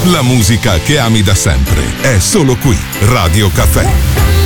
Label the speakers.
Speaker 1: La musica che ami da sempre è solo qui. Radio Caffè.